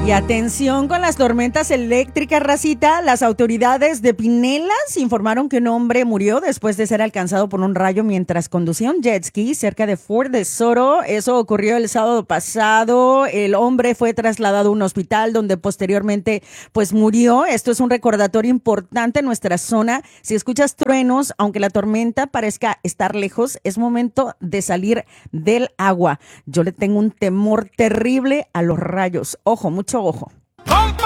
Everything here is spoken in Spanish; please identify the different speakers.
Speaker 1: Y atención con las tormentas eléctricas, racita. Las autoridades de Pinellas informaron que un hombre murió después de ser alcanzado por un rayo mientras conducía un jet ski cerca de Fort de Soto. Eso ocurrió el sábado pasado. El hombre fue trasladado a un hospital donde posteriormente pues murió. Esto es un recordatorio importante en nuestra zona. Si escuchas truenos, aunque la tormenta parezca estar lejos, es momento de salir del agua. Yo le tengo un temor terrible a los rayos. Ojo, mucho ojo.